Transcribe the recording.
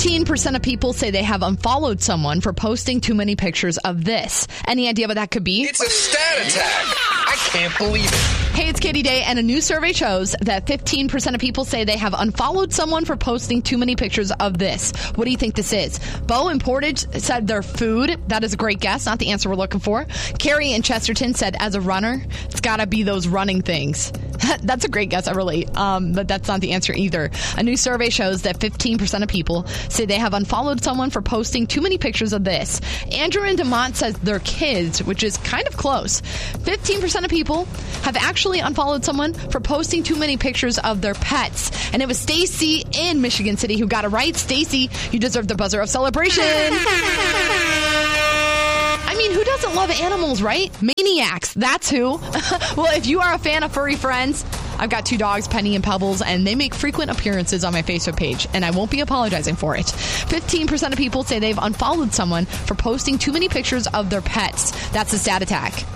15% of people say they have unfollowed someone for posting too many pictures of this. Any idea what that could be? It's a stat attack. I can't believe it. Hey, it's Katie Day, and a new survey shows that 15% of people say they have unfollowed someone for posting too many pictures of this. What do you think this is? Bo in Portage said their food. That is a great guess, not the answer we're looking for. Carrie in Chesterton said, as a runner, it's got to be those running things. That's a great guess, I relate, but that's not the answer either. A new survey shows that 15% of people say they have unfollowed someone for posting too many pictures of this. Andrew in Demont says their kids, which is kind of close. 15% of people have actually unfollowed someone for posting too many pictures of their pets. And it was Stacy in Michigan City who got it right. Stacy, you deserve the buzzer of celebration. I mean, who doesn't love animals, right? Maniacs, that's who. Well, if you are a fan of furry friends, I've got 2 dogs, Penny and Pebbles, and they make frequent appearances on my Facebook page, and I won't be apologizing for it. 15% of people say they've unfollowed someone for posting too many pictures of their pets. That's a stat attack.